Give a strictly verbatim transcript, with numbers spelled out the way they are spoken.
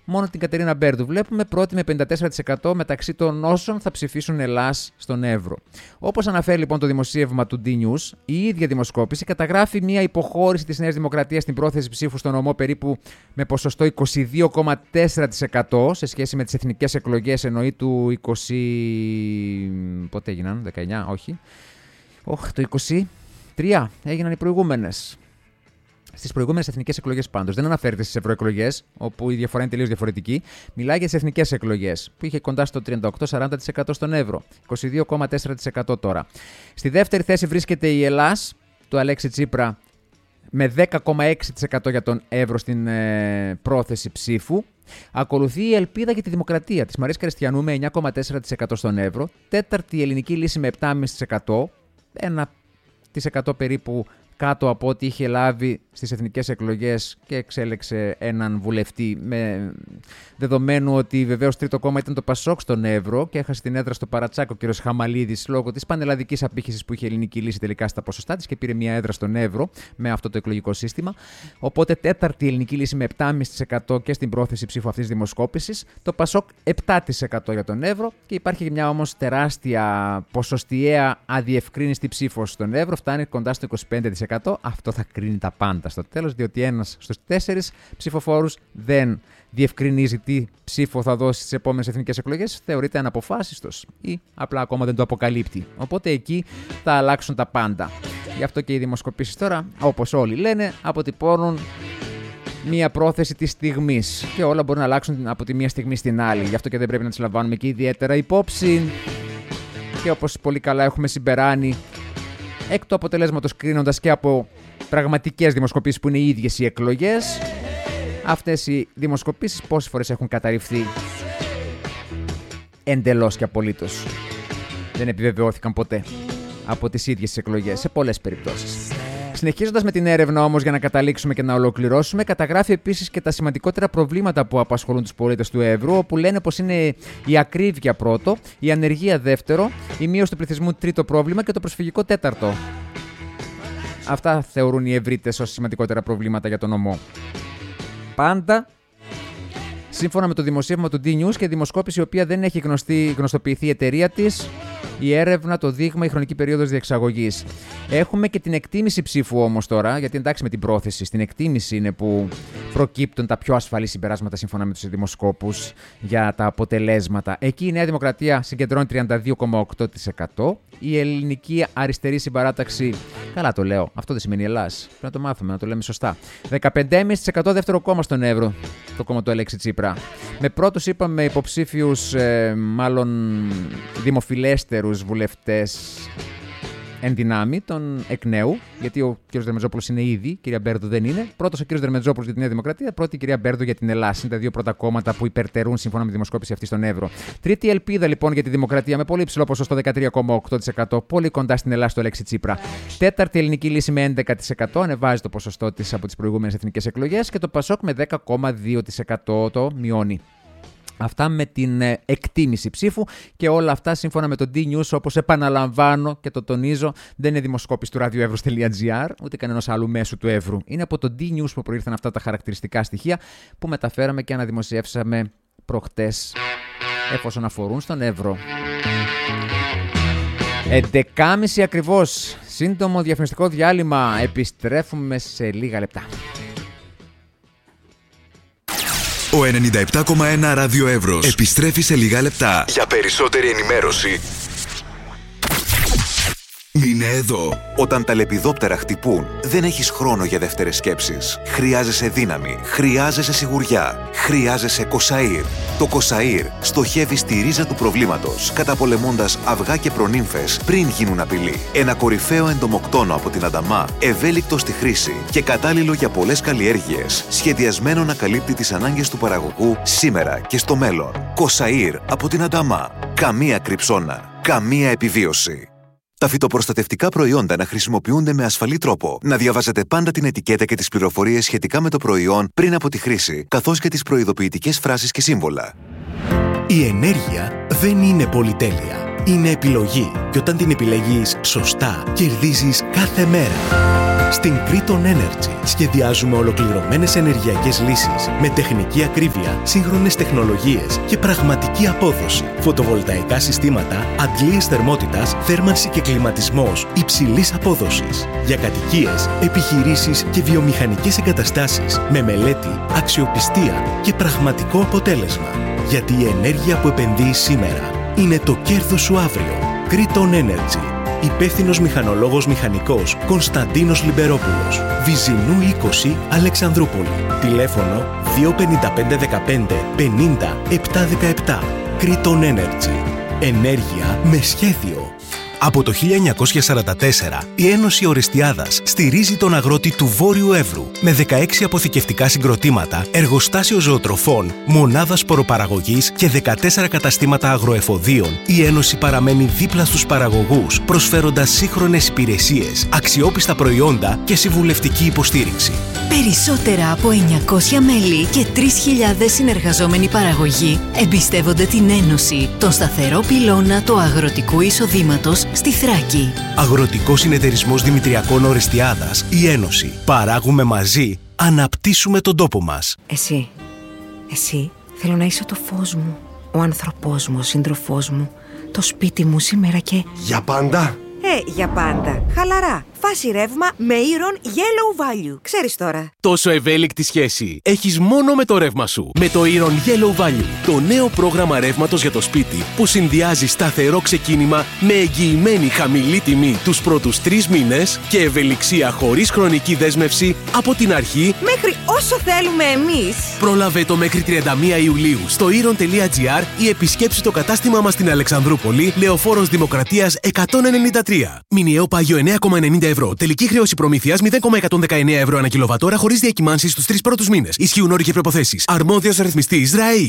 μόνο την Κατερίνα Μπέρντου βλέπουμε πρώτη με πενήντα τέσσερα τοις εκατό μεταξύ των όσων θα ψηφίσουν Ελλάς στον Εύρο. Όπως αναφέρει λοιπόν το δημοσίευμα του D-News, η ίδια δημοσκόπηση καταγράφει μια υποχώρηση της Νέας Δημοκρατίας στην πρόθεση ψήφου στον νομό περίπου με ποσοστό είκοσι δύο κόμμα τέσσερα τοις εκατό σε σχέση με τις εθνικές εκλογές, εννοεί του είκοσι. Πότε έγιναν, δεκαεννιά, όχι. Όχι, το είκοσι τρία έγιναν οι προηγούμενες. Στις προηγούμενες εθνικές εκλογές πάντως. Δεν αναφέρεται στις ευρωεκλογές, όπου η διαφορά είναι τελείως διαφορετική. Μιλάει για τις εθνικές εκλογές, που είχε κοντά στο τριάντα οκτώ με σαράντα τοις εκατό στον Εύρο. είκοσι δύο κόμμα τέσσερα τοις εκατό τώρα. Στη δεύτερη θέση βρίσκεται η Ελλάς, του Αλέξη Τσίπρα, με δέκα κόμμα έξι τοις εκατό για τον Εύρο στην ε, πρόθεση ψήφου. Ακολουθεί η Ελπίδα για τη Δημοκρατία της Μαρίας Καριστιανού με εννιά κόμμα τέσσερα τοις εκατό στον Εύρο. Τέταρτη η Ελληνική Λύση με επτά κόμμα πέντε τοις εκατό. ένα τοις εκατό περίπου κάτω από ό,τι είχε λάβει στις εθνικές εκλογές και εξέλεξε έναν βουλευτή, με δεδομένου ότι βεβαίως τρίτο κόμμα ήταν το Πασόκ στον Εύρο και έχασε την έδρα στο Παρατσάκο ο κ. Χαμαλίδης λόγω της πανελλαδικής απήχησης που είχε η Ελληνική Λύση τελικά στα ποσοστά της και πήρε μια έδρα στον Εύρο με αυτό το εκλογικό σύστημα. Οπότε τέταρτη η Ελληνική Λύση με επτά κόμμα πέντε τοις εκατό και στην πρόθεση ψήφου αυτής της δημοσκόπησης, το Πασόκ επτά τοις εκατό για τον Εύρο και υπάρχει μια όμως τεράστια ποσοστιαία αδιευκρίνηστη ψήφος στον Εύρο, φτάνει κοντά στο είκοσι πέντε τοις εκατό. Αυτό θα κρίνει τα πάντα στο τέλος, διότι ένας στους τέσσερις ψηφοφόρους δεν διευκρινίζει τι ψήφο θα δώσει στις επόμενες εθνικές εκλογές, θεωρείται αναποφάσιστος ή απλά ακόμα δεν το αποκαλύπτει. Οπότε εκεί θα αλλάξουν τα πάντα. Γι' αυτό και οι δημοσκοπήσεις τώρα, όπως όλοι λένε, αποτυπώνουν μία πρόθεση της στιγμής και όλα μπορούν να αλλάξουν από τη μία στιγμή στην άλλη. Γι' αυτό και δεν πρέπει να τις λαμβάνουμε και ιδιαίτερα υπόψη. Και όπως πολύ καλά έχουμε συμπεράνει, εκ του αποτελέσματος κρίνοντας και από πραγματικές δημοσκοπήσεις που είναι οι ίδιες οι εκλογές, αυτές οι δημοσκοπήσεις πόσες φορές έχουν καταρριφθεί εντελώς και απολύτως. Δεν επιβεβαιώθηκαν ποτέ από τις ίδιες τις εκλογές, σε πολλές περιπτώσεις. Συνεχίζοντας με την έρευνα όμως για να καταλήξουμε και να ολοκληρώσουμε, καταγράφει επίσης και τα σημαντικότερα προβλήματα που απασχολούν τους πολίτες του Εύρου, όπου λένε πως είναι η ακρίβεια πρώτο, η ανεργία δεύτερο, η μείωση του πληθυσμού τρίτο πρόβλημα και το προσφυγικό τέταρτο. Αυτά θεωρούν οι ευρύτες ως σημαντικότερα προβλήματα για τον νομό. Πάντα σύμφωνα με το δημοσίευμα του D-News και δημοσκόπηση η οποία δεν έχει γνωστεί, γνωστοποιηθεί η εταιρεία της, η έρευνα, το δείγμα, η χρονική περίοδος διεξαγωγής. Έχουμε και την εκτίμηση ψήφου όμως τώρα, γιατί εντάξει με την πρόθεση, στην εκτίμηση είναι που προκύπτουν τα πιο ασφαλή συμπεράσματα σύμφωνα με τους δημοσκόπους για τα αποτελέσματα. Εκεί η Νέα Δημοκρατία συγκεντρώνει τριάντα δύο κόμμα οκτώ τοις εκατό. Η ελληνική αριστερή συμπαράταξη, καλά το λέω, αυτό δεν σημαίνει Ελλάς. Πρέπει να το μάθουμε, να το λέμε σωστά. δεκαπέντε κόμμα πέντε τοις εκατό δεύτερο κόμμα στον Εύρο, το κόμμα του Αλέξη Τσίπρα. Με πρώτους είπαμε υποψήφιους, ε, μάλλον δημοφιλέστερους βουλευτές εν δυνάμει, τον εκ νέου, γιατί ο κ. Δερμετζόπουλος είναι ήδη, η κυρία Μπέρντου δεν είναι. Πρώτος ο κ. Δερμετζόπουλος για τη Νέα Δημοκρατία, πρώτη η κυρία Μπέρντου για την Ελλάδα. Είναι τα δύο πρώτα κόμματα που υπερτερούν σύμφωνα με τη δημοσκόπηση αυτή στον Εύρο. Τρίτη ελπίδα λοιπόν για τη Δημοκρατία με πολύ υψηλό ποσοστό δεκατρία κόμμα οκτώ τοις εκατό, πολύ κοντά στην Ελλάδα στο Αλέξη Τσίπρα. Τέταρτη Ελληνική Λύση με έντεκα τοις εκατό, ανεβάζει το ποσοστό της από τις προηγούμενες εθνικές εκλογές και το Πασόκ με δέκα κόμμα δύο τοις εκατό το μειώνει. Αυτά με την ε, εκτίμηση ψήφου και όλα αυτά σύμφωνα με το D-News, όπως επαναλαμβάνω και το τονίζω, δεν είναι δημοσκόπηση του radioevrus τελεία gr ούτε κανένας άλλου μέσου του Εύρου. Είναι από το D-News που προήρθαν αυτά τα χαρακτηριστικά στοιχεία που μεταφέραμε και αναδημοσιεύσαμε προχτές, εφόσον αφορούν στον Εύρο. έντεκα και μισή ακριβώς, σύντομο διαφημιστικό διάλειμμα, επιστρέφουμε σε λίγα λεπτά. Ο ενενήντα επτά κόμμα ένα Ράδιο Εύρος επιστρέφει σε λίγα λεπτά. Για περισσότερη ενημέρωση, μείνε εδώ. Όταν τα λεπιδόπτερα χτυπούν, δεν έχεις χρόνο για δεύτερες σκέψεις. Χρειάζεσαι δύναμη, χρειάζεσαι σιγουριά, χρειάζεσαι Κοσαΐρ. Το Κοσαΐρ στοχεύει στη ρίζα του προβλήματος, καταπολεμώντας αυγά και προνύμφες πριν γίνουν απειλή. Ένα κορυφαίο εντομοκτόνο από την Ανταμά, ευέλικτο στη χρήση και κατάλληλο για πολλές καλλιέργειες, σχεδιασμένο να καλύπτει τις ανάγκες του παραγωγού σήμερα και στο μέλλον. Κοσαΐρ από την Ανταμά. Καμία κρυψώνα, καμία επιβίωση. Τα φυτοπροστατευτικά προϊόντα να χρησιμοποιούνται με ασφαλή τρόπο. Να διαβάζετε πάντα την ετικέτα και τις πληροφορίες σχετικά με το προϊόν πριν από τη χρήση, καθώς και τις προειδοποιητικές φράσεις και σύμβολα. Η ενέργεια δεν είναι πολυτέλεια. Είναι επιλογή. Και όταν την επιλέγεις σωστά, κερδίζεις κάθε μέρα. Στην Kriton Energy σχεδιάζουμε ολοκληρωμένες ενεργειακές λύσεις με τεχνική ακρίβεια, σύγχρονες τεχνολογίες και πραγματική απόδοση. Φωτοβολταϊκά συστήματα, αντλίες θερμότητας, θέρμανση και κλιματισμός υψηλής απόδοσης. Για κατοικίες, επιχειρήσεις και βιομηχανικές εγκαταστάσεις με μελέτη, αξιοπιστία και πραγματικό αποτέλεσμα. Γιατί η ενέργεια που επενδύεις σήμερα είναι το κέρδος σου αύριο. Kriton Energy. Υπεύθυνος μηχανολόγος μηχανικός Κωνσταντίνος Λιμπερόπουλος. Βυζινού είκοσι, Αλεξανδρούπολη. Τηλέφωνο δύο πέντε πέντε δεκαπέντε πενήντα επτακόσια δεκαεπτά. Kriton Energy. Ενέργεια με σχέδιο. Από το χίλια εννιακόσια σαράντα τέσσερα, η Ένωση Ορεστιάδας στηρίζει τον αγρότη του Βόρειου Εύρου με δεκαέξι αποθηκευτικά συγκροτήματα, εργοστάσιο ζωοτροφών, μονάδα σποροπαραγωγής και δεκατέσσερα καταστήματα αγροεφοδίων. Η Ένωση παραμένει δίπλα στους παραγωγούς, προσφέροντας σύγχρονες υπηρεσίες, αξιόπιστα προϊόντα και συμβουλευτική υποστήριξη. Περισσότερα από εννιακόσια μέλη και τρεις χιλιάδες συνεργαζόμενοι παραγωγοί εμπιστεύονται την Ένωση, τον σταθερό πυλώνα του αγροτικού εισοδήματος στη Θράκη. Αγροτικός Συνεταιρισμός Δημητριακών Ορεστιάδας, η Ένωση. Παράγουμε μαζί, αναπτύσσουμε τον τόπο μας. Εσύ, εσύ θέλω να είσαι το φως μου, ο άνθρωπός μου, ο σύντροφός μου, το σπίτι μου σήμερα και... Για πάντα! Ε, για πάντα. Χαλαρά. Φάση ρεύμα με Iron Yellow Value. Ξέρεις τώρα. Τόσο ευέλικτη σχέση έχεις μόνο με το ρεύμα σου. Με το Iron Yellow Value, το νέο πρόγραμμα ρεύματος για το σπίτι που συνδυάζει σταθερό ξεκίνημα με εγγυημένη χαμηλή τιμή τους πρώτους τρεις μήνες και ευελιξία χωρίς χρονική δέσμευση από την αρχή μέχρι όσο θέλουμε εμείς. Πρόλαβε το μέχρι τριάντα μία Ιουλίου στο iron τελεία gr ή επισκέψου το κατάστημα μας στην Αλεξανδρούπολη, Λεωφόρος Δημοκρατίας εκατόν ενενήντα τρία. Μηνιαίο πάγιο εννέα κόμμα ενενήντα ευρώ. Τελική χρέωση προμήθειας μηδέν κόμμα εκατόν δεκαεννέα ευρώ ανά κιλοβατόρα χωρίς διακυμάνσεις στους τρεις πρώτους μήνες. Ισχύουν όροι και προϋποθέσεις. Αρμόδιος ρυθμιστής ΡΑΗ.